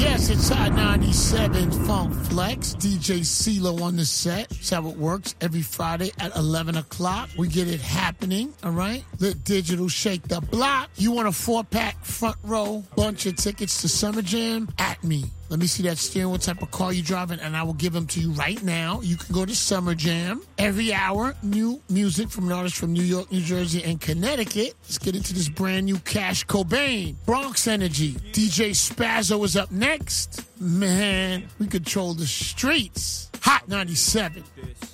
Yes, it's Hot 97 Funk Flex. DJ CeeLo on the set. That's how it works. Every Friday at 11 o'clock. We get it happening, all right? Lit Digital, shake the block. You want a 4-pack front row, bunch of tickets to Summer Jam? At me. Let me see that steering, what type of car you're driving, and I will give them to you right now. You can go to Summer Jam. Every hour, new music from an artist from New York, New Jersey, and Connecticut. Let's get into this brand new Cash Cobain. Bronx Energy. DJ Spazzo is up next. Man, we control the streets. Hot 97.